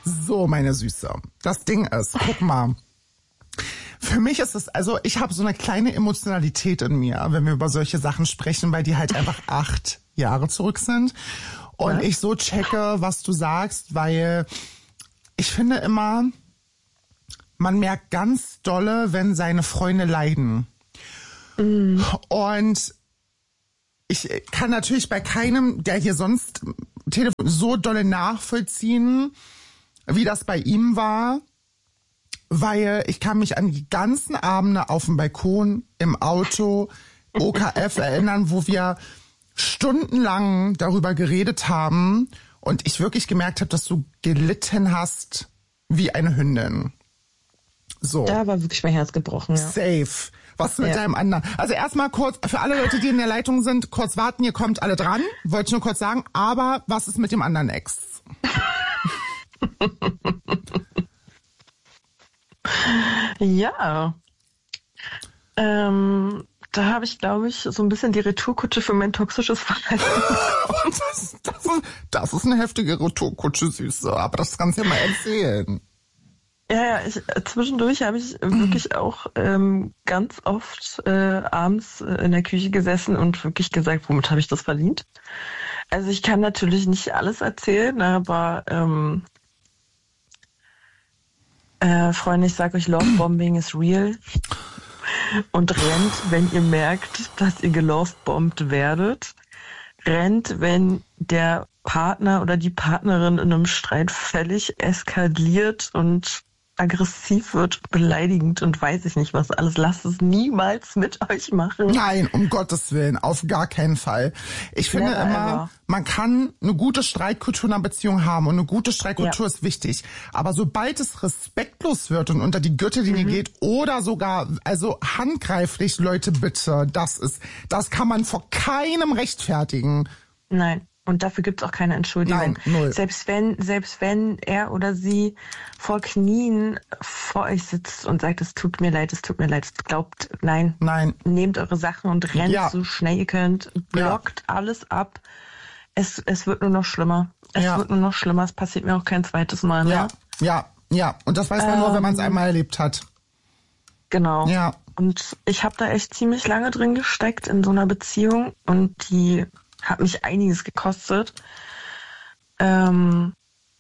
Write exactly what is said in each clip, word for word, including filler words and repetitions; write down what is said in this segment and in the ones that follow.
So, meine Süße. Das Ding ist, guck mal. Für mich ist es, also ich habe so eine kleine Emotionalität in mir, wenn wir über solche Sachen sprechen, weil die halt einfach acht Jahre zurück sind. Und ja. ich so checke, was du sagst, weil ich finde immer, man merkt ganz dolle, wenn seine Freunde leiden. Mhm. Und ich kann natürlich bei keinem, der hier sonst Telefon so dolle nachvollziehen, wie das bei ihm war, weil ich kann mich an die ganzen Abende auf dem Balkon, im Auto, O K F erinnern, wo wir stundenlang darüber geredet haben und ich wirklich gemerkt habe, dass du gelitten hast wie eine Hündin. So. Da war wirklich mein Herz gebrochen. Ja. Safe. Was mit ja. deinem anderen? Also erstmal kurz, für alle Leute, die in der Leitung sind, kurz warten, ihr kommt alle dran. Wollte ich nur kurz sagen, aber was ist mit dem anderen Ex? Ja. Ähm, da habe ich, glaube ich, so ein bisschen die Retourkutsche für mein toxisches Verhalten bekommen. das, das, ist, das ist eine heftige Retourkutsche, Süße. Aber das kannst du ja mal erzählen. Ja, ja, ich, zwischendurch habe ich wirklich auch ähm, ganz oft äh, abends in der Küche gesessen und wirklich gesagt, womit habe ich das verdient? Also ich kann natürlich nicht alles erzählen, aber ähm, äh, Freunde, ich sage euch, Lovebombing ist real. Und rennt, wenn ihr merkt, dass ihr gelovebombt werdet. Rennt, wenn der Partner oder die Partnerin in einem Streit völlig eskaliert und aggressiv wird, beleidigend und weiß ich nicht was alles. Lasst es niemals mit euch machen. Nein, um Gottes Willen, auf gar keinen Fall. Ich finde Never immer, ever. Man kann eine gute Streitkultur in einer Beziehung haben und eine gute Streitkultur ja. ist wichtig. Aber sobald es respektlos wird und unter die Gürtellinie mhm. geht oder sogar, also handgreiflich, Leute, bitte, das ist, das kann man vor keinem rechtfertigen. Nein. Und dafür gibt's auch keine Entschuldigung. Nein, null. Selbst wenn, selbst wenn er oder sie vor Knien vor euch sitzt und sagt, es tut mir leid, es tut mir leid, glaubt, nein. Nein. Nehmt eure Sachen und rennt ja. so schnell ihr könnt, blockt ja. alles ab. Es, es wird nur noch schlimmer. Es ja. wird nur noch schlimmer. Es passiert mir auch kein zweites Mal mehr. Ja, ja, ja. Und das weiß man ähm, nur, wenn man es einmal erlebt hat. Genau. Ja. Und ich habe da echt ziemlich lange drin gesteckt in so einer Beziehung und die hat mich einiges gekostet. Ähm,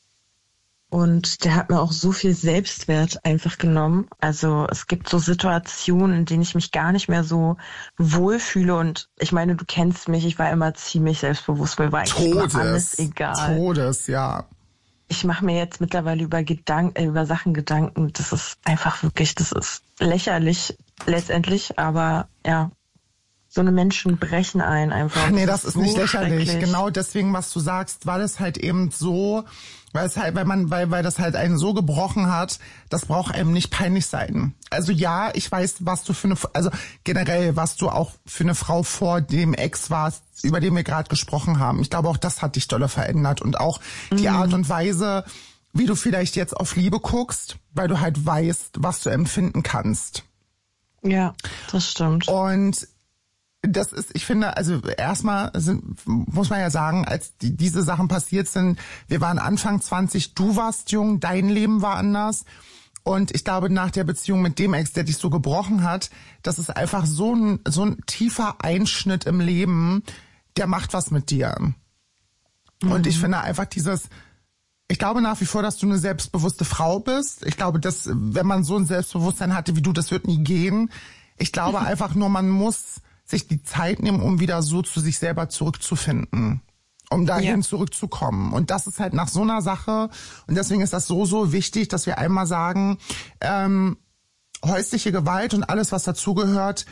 und der hat mir auch so viel Selbstwert einfach genommen. Also es gibt so Situationen, in denen ich mich gar nicht mehr so wohlfühle. Und ich meine, du kennst mich, ich war immer ziemlich selbstbewusst. Mir war eigentlich immer alles egal. Todes, ja. Ich mache mir jetzt mittlerweile über Gedanken, äh, über Sachen Gedanken. Das ist einfach wirklich, das ist lächerlich letztendlich. Aber ja. So eine Menschen brechen ein einfach. Nee, das, das ist, ist nicht so lächerlich. Genau deswegen, was du sagst, weil es halt eben so, weil es halt, weil man, weil, weil das halt einen so gebrochen hat, das braucht einem nicht peinlich sein. Also ja, ich weiß, was du für eine, also generell, was du auch für eine Frau vor dem Ex warst, über den wir gerade gesprochen haben. Ich glaube, auch das hat dich dolle verändert und auch die mhm. Art und Weise, wie du vielleicht jetzt auf Liebe guckst, weil du halt weißt, was du empfinden kannst. Ja, das stimmt. Und das ist, ich finde, also erstmal sind, muss man ja sagen, als die, diese Sachen passiert sind, wir waren Anfang zwanzig, du warst jung, dein Leben war anders. Und ich glaube, nach der Beziehung mit dem Ex, der dich so gebrochen hat, das ist einfach so ein, so ein tiefer Einschnitt im Leben, der macht was mit dir. Mhm. Und ich finde einfach dieses, ich glaube nach wie vor, dass du eine selbstbewusste Frau bist. Ich glaube, dass, wenn man so ein Selbstbewusstsein hatte wie du, das wird nie gehen. Ich glaube einfach nur, man muss sich die Zeit nehmen, um wieder so zu sich selber zurückzufinden, um dahin ja. zurückzukommen. Und das ist halt nach so einer Sache, und deswegen ist das so, so wichtig, dass wir einmal sagen, ähm, häusliche Gewalt und alles, was dazugehört,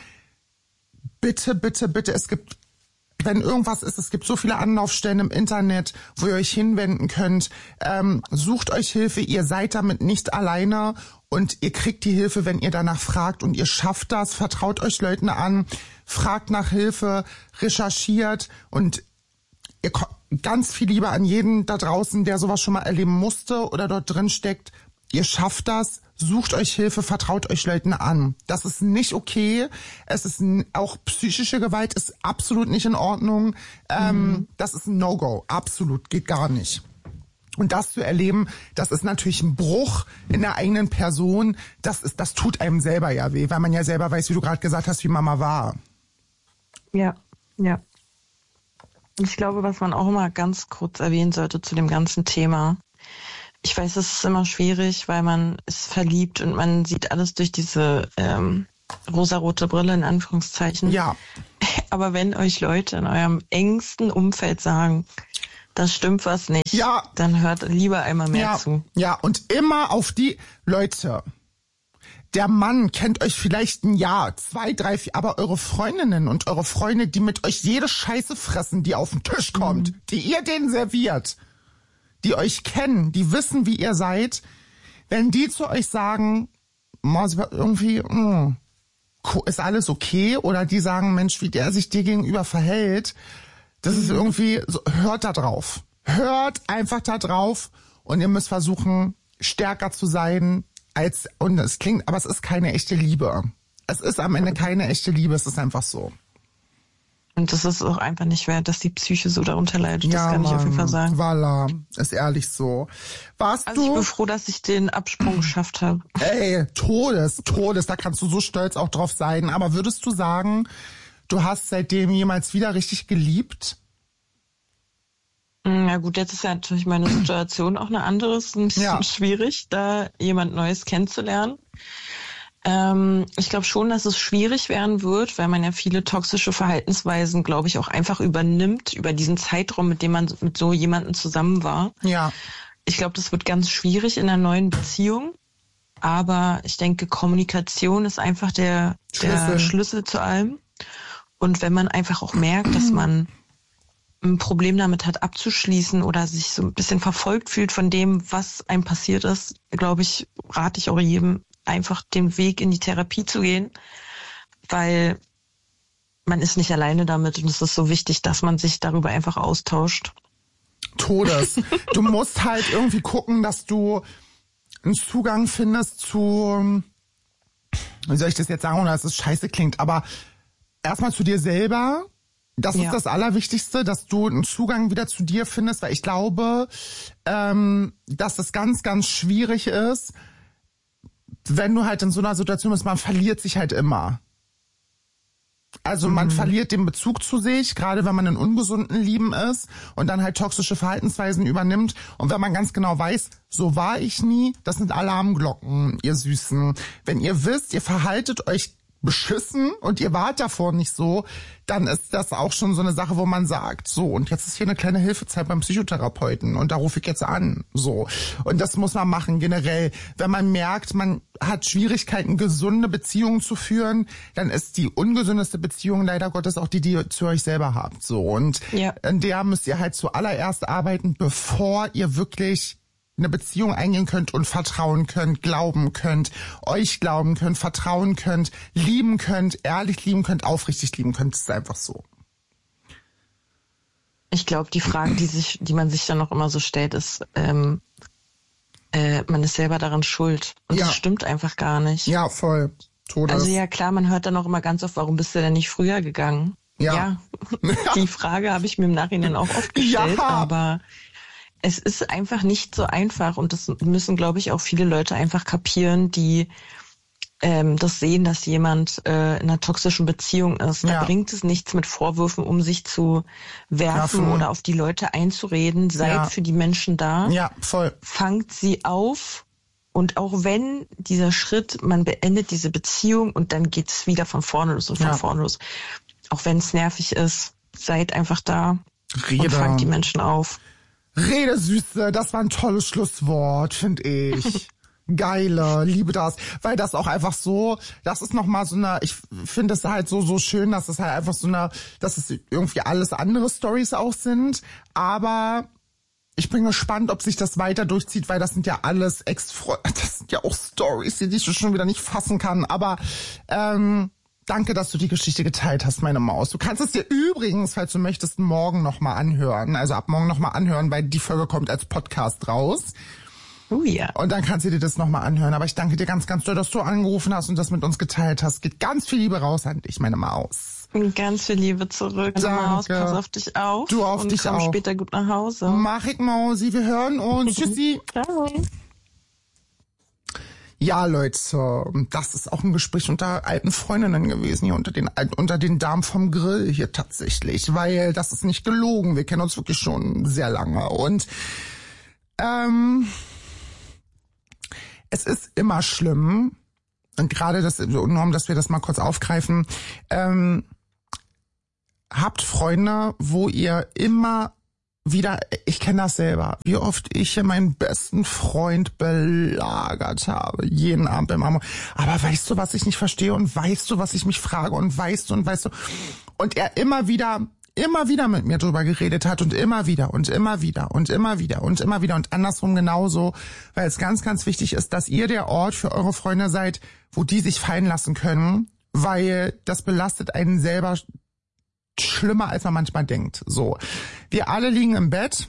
bitte, bitte, bitte, es gibt, wenn irgendwas ist, es gibt so viele Anlaufstellen im Internet, wo ihr euch hinwenden könnt, ähm, sucht euch Hilfe, ihr seid damit nicht alleine und ihr kriegt die Hilfe, wenn ihr danach fragt und ihr schafft das, vertraut euch Leuten an, fragt nach Hilfe, recherchiert und ihr ganz viel Liebe an jeden da draußen, der sowas schon mal erleben musste oder dort drin steckt. Ihr schafft das, sucht euch Hilfe, vertraut euch Leuten an. Das ist nicht okay. Es ist auch psychische Gewalt ist absolut nicht in Ordnung. Ähm, mhm. Das ist ein No-Go, absolut, geht gar nicht. Und das zu erleben, das ist natürlich ein Bruch in der eigenen Person. Das ist, das tut einem selber ja weh, weil man ja selber weiß, wie du gerade gesagt hast, wie Mama war. Ja, ja. Und ich glaube, was man auch immer ganz kurz erwähnen sollte zu dem ganzen Thema. Ich weiß, es ist immer schwierig, weil man ist verliebt und man sieht alles durch diese ähm, rosarote Brille in Anführungszeichen. Ja. Aber wenn euch Leute in eurem engsten Umfeld sagen, das stimmt was nicht, ja, dann hört lieber einmal mehr ja, zu. Ja, und immer auf die Leute. Der Mann kennt euch vielleicht ein Jahr, zwei, drei, vier, aber eure Freundinnen und eure Freunde, die mit euch jede Scheiße fressen, die auf den Tisch kommt, mhm. die ihr denen serviert, die euch kennen, die wissen, wie ihr seid, wenn die zu euch sagen, irgendwie, mh, ist alles okay, oder die sagen, Mensch, wie der sich dir gegenüber verhält, das ist irgendwie, so, hört da drauf. Hört einfach da drauf und ihr müsst versuchen, stärker zu sein als, und es klingt, aber es ist keine echte Liebe. Es ist am Ende keine echte Liebe, es ist einfach so. Und das ist auch einfach nicht wert, dass die Psyche so darunter leidet, das ja, kann Mann, ich auf jeden Fall sagen. Voilà, ist ehrlich so. Warst also du? Ich bin froh, dass ich den Absprung geschafft habe. Ey, Todes, Todes, da kannst du so stolz auch drauf sein. Aber würdest du sagen, du hast seitdem jemals wieder richtig geliebt? Na gut, jetzt ist ja natürlich meine Situation auch eine andere. Es ist ein bisschen ja. schwierig, da jemand Neues kennenzulernen. Ähm, ich glaube schon, dass es schwierig werden wird, weil man ja viele toxische Verhaltensweisen, glaube ich, auch einfach übernimmt über diesen Zeitraum, mit dem man mit so jemandem zusammen war. Ja. Ich glaube, das wird ganz schwierig in einer neuen Beziehung. Aber ich denke, Kommunikation ist einfach der Schlüssel, der Schlüssel zu allem. Und wenn man einfach auch merkt, dass man ein Problem damit hat, abzuschließen oder sich so ein bisschen verfolgt fühlt von dem, was einem passiert ist, glaube ich, rate ich auch jedem, einfach den Weg in die Therapie zu gehen, weil man ist nicht alleine damit und es ist so wichtig, dass man sich darüber einfach austauscht. Todes. Du musst halt irgendwie gucken, dass du einen Zugang findest zu, wie soll ich das jetzt sagen, ohne dass es scheiße klingt, aber erstmal zu dir selber. Das ja. ist das Allerwichtigste, dass du einen Zugang wieder zu dir findest, weil ich glaube, ähm, dass das ganz, ganz schwierig ist, wenn du halt in so einer Situation bist, man verliert sich halt immer. Also man mhm. verliert den Bezug zu sich, gerade wenn man in ungesunden Lieben ist und dann halt toxische Verhaltensweisen übernimmt. Und wenn man ganz genau weiß, so war ich nie, das sind Alarmglocken, ihr Süßen. Wenn ihr wisst, ihr verhaltet euch beschissen und ihr wart davor nicht so, dann ist das auch schon so eine Sache, wo man sagt, so, und jetzt ist hier eine kleine Hilfezeit beim Psychotherapeuten und da rufe ich jetzt an, so. Und das muss man machen generell. Wenn man merkt, man hat Schwierigkeiten, gesunde Beziehungen zu führen, dann ist die ungesündeste Beziehung leider Gottes auch die, die ihr zu euch selber habt, so. Und ja. in der müsst ihr halt zuallererst arbeiten, bevor ihr wirklich eine Beziehung eingehen könnt und vertrauen könnt, glauben könnt, euch glauben könnt, vertrauen könnt, lieben könnt, ehrlich lieben könnt, aufrichtig lieben könnt. Das ist einfach so. Ich glaube, die Frage, die sich, die man sich dann noch immer so stellt, ist, ähm, äh, man ist selber daran schuld. Und ja. das stimmt einfach gar nicht. Ja, voll. Todes. Also ja, klar, man hört dann auch immer ganz oft, warum bist du denn nicht früher gegangen? Ja. ja. Die Frage habe ich mir im Nachhinein auch oft gestellt, ja. aber es ist einfach nicht so einfach und das müssen, glaube ich, auch viele Leute einfach kapieren, die ähm, das sehen, dass jemand äh, in einer toxischen Beziehung ist. Da ja. bringt es nichts mit Vorwürfen, um sich zu werfen ja, oder auf die Leute einzureden. Seid ja. für die Menschen da. Ja, voll. Fangt sie auf. Und auch wenn dieser Schritt, man beendet diese Beziehung und dann geht's wieder von vorne los und von ja. vorne los. Auch wenn es nervig ist, seid einfach da Rede. Und fangt die Menschen auf. Rede, Süße, das war ein tolles Schlusswort, finde ich. Geile, liebe das, weil das auch einfach so, das ist nochmal so eine, ich finde es halt so, so schön, dass es halt einfach so eine, dass es irgendwie alles andere Storys auch sind, aber ich bin gespannt, ob sich das weiter durchzieht, weil das sind ja alles Ex-Freunde, das sind ja auch Storys, die ich schon wieder nicht fassen kann, aber ähm, danke, dass du die Geschichte geteilt hast, meine Maus. Du kannst es dir übrigens, falls du möchtest, morgen nochmal anhören. Also ab morgen nochmal anhören, weil die Folge kommt als Podcast raus. Oh ja. Und dann kannst du dir das nochmal anhören. Aber ich danke dir ganz, ganz doll, dass du angerufen hast und das mit uns geteilt hast. Geht ganz viel Liebe raus an dich, meine Maus. Ganz viel Liebe zurück. Maus, pass auf dich auf. Du auf und dich komm auch. später gut nach Hause. Mach ich, Mausi. Wir hören uns. Tschüssi. Ciao. Ja, Leute, das ist auch ein Gespräch unter alten Freundinnen gewesen, hier unter den unter den Damen vom Grill hier tatsächlich, weil das ist nicht gelogen. Wir kennen uns wirklich schon sehr lange und ähm, es ist immer schlimm, und gerade das, nur um, dass wir das mal kurz aufgreifen, ähm, habt Freunde, wo ihr immer wieder, ich kenne das selber, wie oft ich meinen besten Freund belagert habe, jeden Abend im Amor. Aber weißt du, was ich nicht verstehe, und weißt du, was ich mich frage, und weißt du und weißt du, und er immer wieder, immer wieder mit mir drüber geredet hat und immer wieder und immer wieder und immer wieder und immer wieder und andersrum genauso, weil es ganz, ganz wichtig ist, dass ihr der Ort für eure Freunde seid, wo die sich fallen lassen können, weil das belastet einen selber schlimmer, als man manchmal denkt. So, wir alle liegen im Bett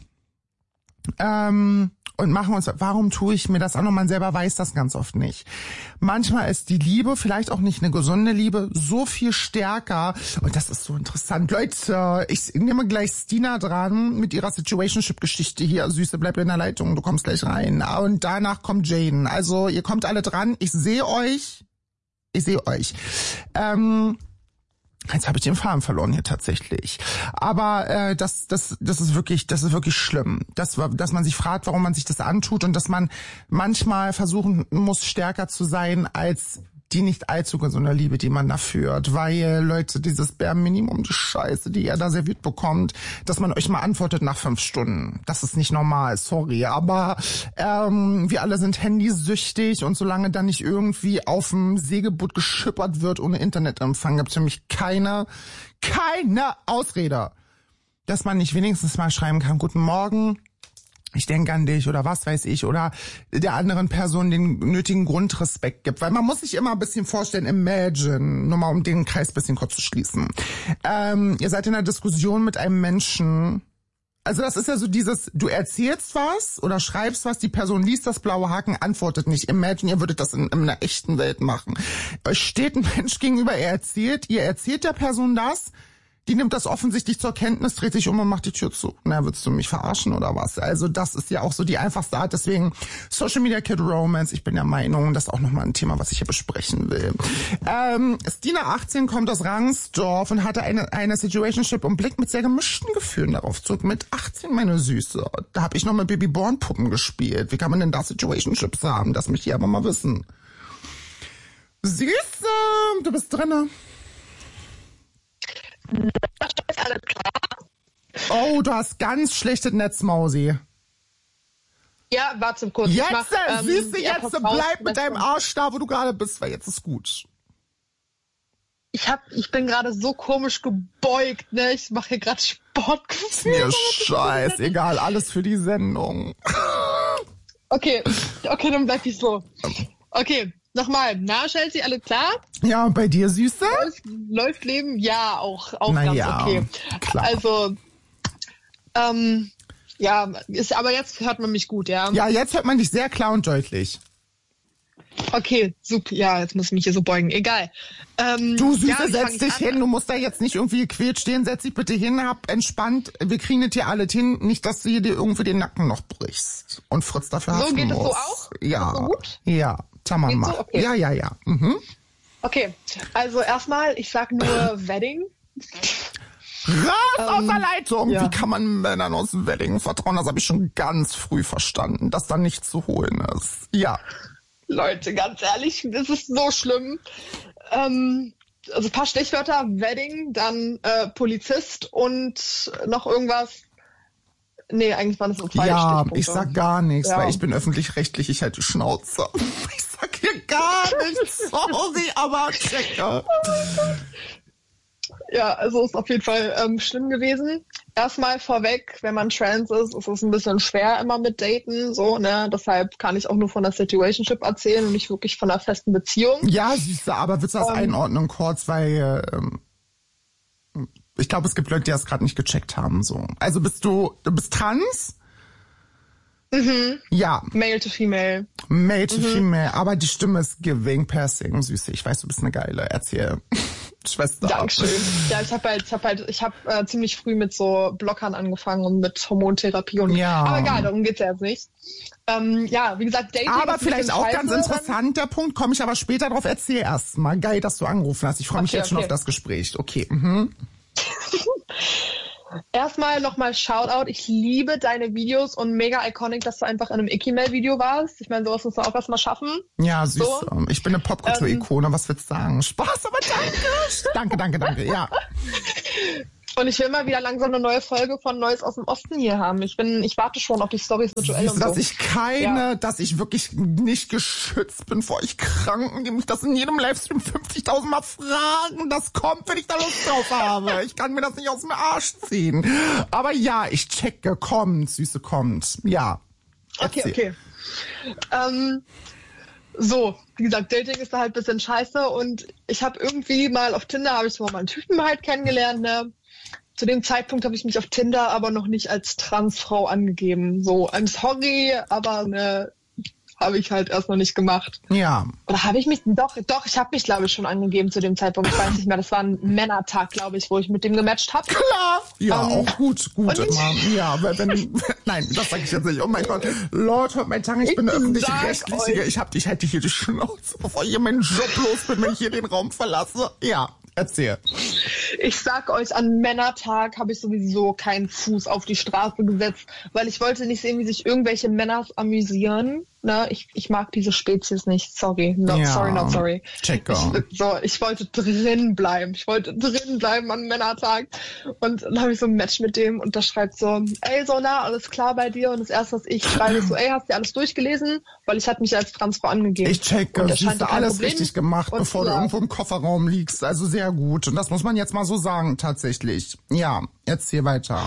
ähm, und machen uns, warum tue ich mir das an? Und man selber weiß das ganz oft nicht. Manchmal ist die Liebe, vielleicht auch nicht eine gesunde Liebe, so viel stärker. Und das ist so interessant. Leute, ich nehme gleich Stina dran mit ihrer Situationship-Geschichte hier. Süße, bleib in der Leitung, du kommst gleich rein. Und danach kommt Jaden. Also ihr kommt alle dran. Ich sehe euch. Ich sehe euch. Ähm... Jetzt habe ich den Faden verloren hier tatsächlich. Aber äh, das, das, das ist wirklich, das ist wirklich schlimm, dass, dass man sich fragt, warum man sich das antut und dass man manchmal versuchen muss, stärker zu sein als die nicht allzu gesunde Liebe, die man da führt. Weil, Leute, dieses Bare Minimum, die Scheiße, die ihr da serviert bekommt, dass man euch mal antwortet nach fünf Stunden. Das ist nicht normal, sorry. Aber ähm, wir alle sind handysüchtig und solange dann nicht irgendwie auf dem Segelboot geschippert wird ohne Internetempfang, gibt es für mich keine, keine Ausrede, dass man nicht wenigstens mal schreiben kann, guten Morgen, ich denke an dich oder was weiß ich, oder der anderen Person den nötigen Grundrespekt gibt. Weil man muss sich immer ein bisschen vorstellen, imagine, nur mal um den Kreis ein bisschen kurz zu schließen. Ähm, ihr seid in einer Diskussion mit einem Menschen, also das ist ja so dieses, du erzählst was oder schreibst was, die Person liest das blaue Haken, antwortet nicht. Imagine, ihr würdet das in, in einer echten Welt machen. Euch steht ein Mensch gegenüber, er erzählt, ihr erzählt der Person das, die nimmt das offensichtlich zur Kenntnis, dreht sich um und macht die Tür zu. Na, willst du mich verarschen oder was? Also das ist ja auch so die einfachste Art. Deswegen Social Media Kid Romance. Ich bin der Meinung, das ist auch nochmal ein Thema, was ich hier besprechen will. Ähm, Stina achtzehn kommt aus Rangsdorf und hatte eine, eine Situationship und blickt mit sehr gemischten Gefühlen darauf zurück. Mit achtzehn, meine Süße. Da habe ich noch mit Babyborn-Puppen gespielt. Wie kann man denn da Situationships haben? Das möchte ich aber mal wissen. Süße, du bist drinne. Alles klar. Oh, du hast ganz schlechtes Netz, Mausi. Ja, warte kurz. Jetzt, ich mach, ähm, Süße, jetzt bleib mit deinem Arsch. Arsch da, wo du gerade bist, weil jetzt ist gut. Ich hab, ich bin gerade so komisch gebeugt, ne? Ich mache hier gerade Sportgefühl. Mir scheißegal, alles für die Sendung. Okay, okay, dann bleib ich so. Okay, nochmal. Na, Chelsea, alles klar? Ja, und bei dir, Süße? Läuft, läuft Leben? Ja, auch, auch Na ganz ja, okay. klar. Also, ähm, ja, ist, aber jetzt hört man mich gut, ja? Ja, jetzt hört man dich sehr klar und deutlich. Okay, super. Ja, jetzt muss ich mich hier so beugen. Egal. Ähm, Du, Süße, ja, setz dich hin. Du musst da jetzt nicht irgendwie gequält stehen. Setz dich bitte hin, hab entspannt. Wir kriegen das hier alles hin. Nicht, dass du dir irgendwie den Nacken noch brichst. Und Fritz dafür So, haften geht muss. das so auch? Ja. Ist das so gut? Ja, Tamama. Geht so? Okay. Ja, ja, ja. Mhm. Okay, also erstmal, ich sag nur Wedding. Raus aus der Ähm, Leitung! ja. Wie kann man Männern aus dem Wedding vertrauen? Das habe ich schon ganz früh verstanden, dass da nichts zu holen ist. Ja. Leute, ganz ehrlich, das ist so schlimm. Ähm, also ein paar Stichwörter, Wedding, dann äh, Polizist und noch irgendwas. Nee, eigentlich waren es so zwei Ja, Stichpunkte. ich sag gar nichts, Ja. weil ich bin öffentlich-rechtlich, ich halte die Schnauze. Ich sag hier gar nichts, sorry, aber checke. Ja, also ist auf jeden Fall ähm, schlimm gewesen. Erstmal vorweg, wenn man trans ist, ist es ein bisschen schwer immer mit Daten, so, ne? Deshalb kann ich auch nur von der Situationship erzählen und nicht wirklich von einer festen Beziehung. Ja, Süße, aber willst du das Ähm. einordnen kurz, weil ähm, ich glaube, es gibt Leute, die das gerade nicht gecheckt haben. So, also bist du, du bist trans? Mhm. Ja, Male to female. Male to female, aber die Stimme ist giving, passing, Süße. Ich weiß, du bist eine Geile. Erzähl. Schwester. Dankeschön. Ja, ich habe halt, ich habe halt, ich habe äh, ziemlich früh mit so Blockern angefangen und mit Hormontherapie und. Ja. Aber egal, darum geht's ja jetzt nicht. Ähm, ja, wie gesagt, Dating. Aber ist ein vielleicht bisschen auch scheiße, ganz interessant, der Punkt, komme ich aber später drauf. Erzähl erst mal. Geil, dass du angerufen hast. Ich freue mich Okay, jetzt schon okay. auf das Gespräch. Okay. Mhm. Erstmal nochmal Shoutout. Ich liebe deine Videos und mega iconic, dass du einfach in einem Icky-Mail-Video warst. Ich meine, sowas muss man auch erstmal schaffen. Ja, süß. So. Ich bin eine Popkultur-Ikone. Was willst du sagen? Spaß, aber danke. danke, danke, danke. Ja. Und ich will mal wieder langsam eine neue Folge von Neues aus dem Osten hier haben. Ich bin, ich warte schon auf die Storys mit Joel Siehst du, und so. dass ich keine, Ja. dass ich wirklich nicht geschützt bin vor euch Kranken, die mich das in jedem Livestream fünfzigtausend Mal fragen. Das kommt, wenn ich da Lust drauf habe. Ich kann mir das nicht aus dem Arsch ziehen. Aber ja, ich checke. Kommt, Süße, kommt. Ja. Okay, Erzähl. okay. Ähm, so, wie gesagt, Dating ist da halt ein bisschen scheiße und ich habe irgendwie mal auf Tinder, habe ich so mal einen Typen halt kennengelernt, ne? Zu dem Zeitpunkt habe ich mich auf Tinder aber noch nicht als Transfrau angegeben. So, I'm sorry, aber ne, habe ich halt erst noch nicht gemacht. Ja. Oder habe ich mich, doch, doch, ich habe mich, glaube ich, schon angegeben zu dem Zeitpunkt. Ich weiß nicht mehr, das war ein Männertag, glaube ich, wo ich mit dem gematcht habe. Klar. Ja, Ähm, auch gut, gut und- immer. Ja, weil wenn, nein, das sage ich jetzt nicht. Oh mein Gott. Lord, hört mein Tang, ich, Ich bin eine sag öffentlich-rechtliche. euch. Ich hab dich, hätte hier die Schnauze, bevor ich hier meinen Job los bin, wenn ich hier den Raum verlasse. Ja, erzähl. Ich sag euch, an Männertag habe ich sowieso keinen Fuß auf die Straße gesetzt, weil ich wollte nicht sehen, wie sich irgendwelche Männer amüsieren. Ne? Ich, ich mag diese Spezies nicht. Sorry. Not Ja. sorry, not sorry. Checker. Ich, so, ich wollte drin bleiben. Ich wollte drin bleiben an Männertag. Und dann habe ich so ein Match mit dem und der schreibt so, ey, so, na, alles klar bei dir? Und das erste, was ich schreibe, ist so, ey, hast du alles durchgelesen? Weil ich hatte mich als Transfrau angegeben. Ich checke, Und der siehst scheint du, kein alles Problem. richtig gemacht, Und bevor du ja. irgendwo im Kofferraum liegst. Also sehr gut. Und das muss man jetzt mal so sagen, tatsächlich. Ja, erzähl weiter.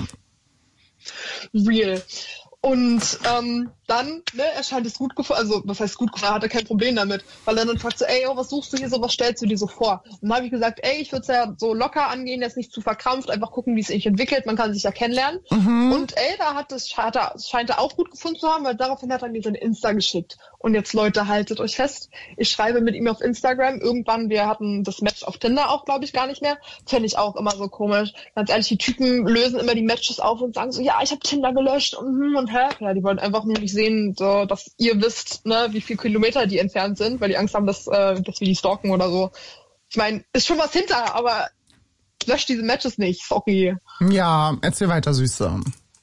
Real. Und ähm, dann, ne, er scheint es gut gefunden, also was heißt gut gefunden, er hatte kein Problem damit, weil er dann fragt so, ey, oh, was suchst du hier so, was stellst du dir so vor? Und dann habe ich gesagt, ey, ich würde es ja so locker angehen, jetzt nicht zu verkrampft, einfach gucken, wie es sich entwickelt, man kann sich ja kennenlernen. Mhm. Und ey, da hat es, hat er, scheint er auch gut gefunden zu haben, weil daraufhin hat er mir seine Insta geschickt. Und jetzt, Leute, haltet euch fest, ich schreibe mit ihm auf Instagram, irgendwann, wir hatten das Match auf Tinder auch, glaube ich, gar nicht mehr, fände ich auch immer so komisch. Ganz ehrlich, die Typen lösen immer die Matches auf und sagen so, ja, ich habe Tinder gelöscht und hm und hä. Ja, die wollen einfach nur nicht sehen, so, dass ihr wisst, ne, wie viel Kilometer die entfernt sind, weil die Angst haben, dass, äh, dass wir die stalken oder so. Ich meine, ist schon was hinter, aber löscht diese Matches nicht, sorry. Ja, erzähl weiter, Süße.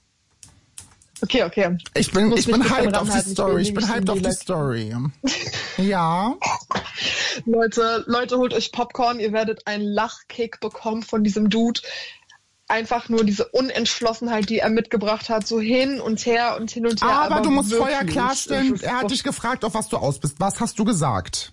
Okay, okay. Ich bin, muss ich mich bin bisschen hyped auf die ranhalten, ich will Story. Ich bin nämlich hyped in auf die die Leute- Story. Ja. Leute, Leute, holt euch Popcorn, ihr werdet einen Lachkick bekommen von diesem Dude. Einfach nur diese Unentschlossenheit, die er mitgebracht hat, so hin und her und hin und her. Aber, du musst wirklich, vorher klarstellen, es ist er hat so- dich gefragt, auf was du aus bist. Was hast du gesagt?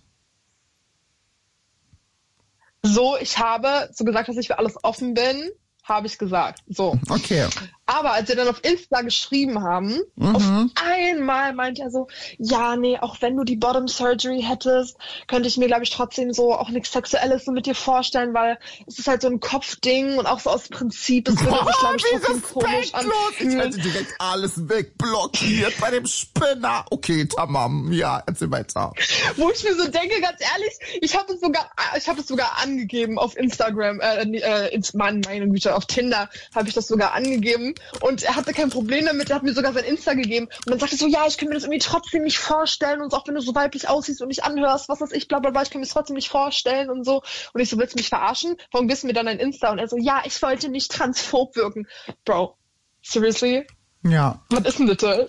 So, ich habe so gesagt, dass ich für alles offen bin, habe ich gesagt. So. Okay. Aber als wir dann auf Insta geschrieben haben, Mhm. auf einmal meinte er so, ja, nee, auch wenn du die Bottom Surgery hättest, könnte ich mir, glaube ich, trotzdem so auch nichts Sexuelles so mit dir vorstellen, weil es ist halt so ein Kopfding und auch so aus Prinzip, es würde sich, glaube ich, wie trotzdem komisch respektlos. Ich hätte anfühlen. direkt alles wegblockiert bei dem Spinner. Okay, tamam. Ja, erzähl weiter. Wo ich mir so denke, ganz ehrlich, ich habe es sogar, ich habe es sogar angegeben auf Instagram, äh, äh, ins Mann, meine Güte, auf Tinder habe ich das sogar angegeben. Und er hatte kein Problem damit, er hat mir sogar sein Insta gegeben. Und dann sagte er so, ja, ich kann mir das irgendwie trotzdem nicht vorstellen. Und auch wenn du so weiblich aussiehst und dich anhörst, was weiß ich, bla bla bla, ich kann mir das trotzdem nicht vorstellen und so. Und ich so, willst du mich verarschen? Warum gibst du mir dann ein Insta? Und er so, ja, ich wollte nicht transphob wirken. Bro, seriously? Ja. Was ist denn bitte?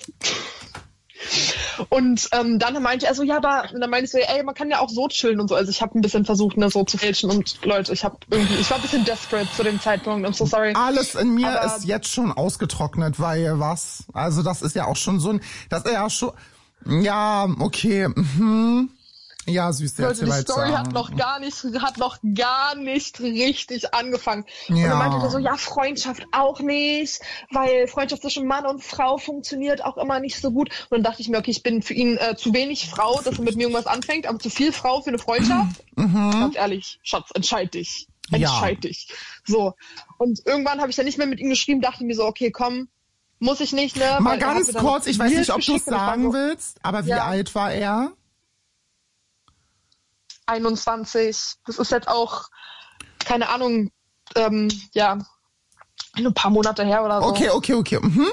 Und ähm, dann meinte er so, ja, da, und dann meinte ich so, ey, man kann ja auch so chillen und so. Also ich habe ein bisschen versucht, ne, so zu fälschen und Leute, ich habe irgendwie, ich war ein bisschen desperate zu dem Zeitpunkt. I'm so sorry. Alles in mir Aber- ist jetzt schon ausgetrocknet, weil was? Also das ist ja auch schon so ein, das ist ja schon, ja, okay, mhm. Ja, süß, Leute, erzähl die weiter. Story hat noch gar nicht, hat noch gar nicht richtig angefangen. Und Ja. dann meinte er so, ja, Freundschaft auch nicht, weil Freundschaft zwischen Mann und Frau funktioniert auch immer nicht so gut. Und dann dachte ich mir, okay, ich bin für ihn äh, zu wenig Frau, dass er mit mir irgendwas anfängt, aber zu viel Frau für eine Freundschaft. Mhm. Ganz ehrlich, Schatz, entscheid dich. Ja. Entscheid dich. So. Und irgendwann habe ich dann nicht mehr mit ihm geschrieben, dachte mir so, okay, komm, muss ich nicht, ne? Mal Weil er hat ganz mir dann kurz, ich weiß Bild nicht, ob du es geschickt und ich war sagen so, willst, aber wie Ja. alt war er? einundzwanzig. Das ist jetzt auch keine Ahnung, ähm, ja, ein paar Monate her oder so. Okay, okay, okay. Mhm.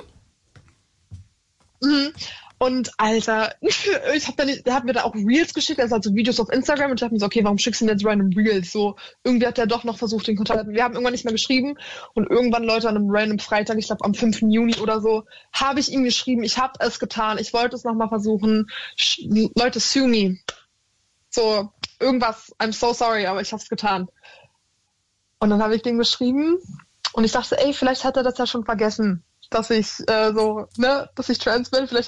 Mhm. Und Alter, ich hab dann, der hat mir da auch Reels geschickt, also, also Videos auf Instagram, und ich dachte mir so, okay, warum schickst du mir jetzt random Reels? So, irgendwie hat der doch noch versucht, den Kontakt. Wir haben irgendwann nicht mehr geschrieben und irgendwann, Leute, an einem random Freitag, ich glaube am fünften Juni oder so, habe ich ihm geschrieben, ich habe es getan, ich wollte es nochmal versuchen. Sch- Leute, sue me. So, irgendwas, I'm so sorry, aber ich habe es getan. Und dann habe ich dem geschrieben und ich dachte, ey, vielleicht hat er das ja schon vergessen, dass ich äh, so, ne, dass ich trans bin, vielleicht